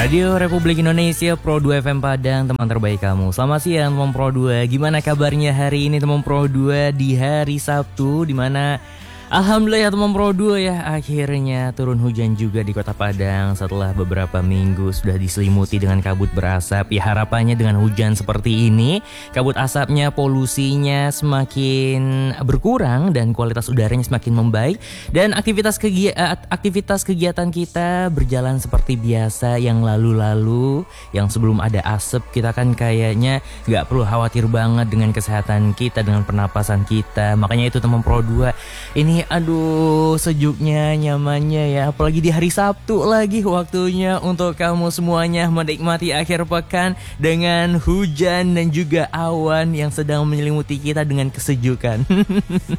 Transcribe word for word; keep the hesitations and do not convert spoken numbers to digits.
Radio Republik Indonesia Pro dua F M Padang, teman terbaik kamu. Selamat siang teman Pro dua. Gimana kabarnya hari ini teman Pro dua di hari Sabtu, dimana alhamdulillah ya teman Pro dua ya, akhirnya turun hujan juga di Kota Padang setelah beberapa minggu sudah diselimuti dengan kabut berasap. Ya harapannya dengan hujan seperti ini, kabut asapnya, polusinya semakin berkurang dan kualitas udaranya semakin membaik, dan aktivitas kegi- aktivitas kegiatan kita berjalan seperti biasa. Yang lalu-lalu, yang sebelum ada asap, kita kan kayaknya gak perlu khawatir banget dengan kesehatan kita, dengan pernapasan kita. Makanya itu teman Pro dua, ini aduh sejuknya, nyamannya ya, apalagi di hari Sabtu lagi, waktunya untuk kamu semuanya menikmati akhir pekan dengan hujan dan juga awan yang sedang menyelimuti kita dengan kesejukan.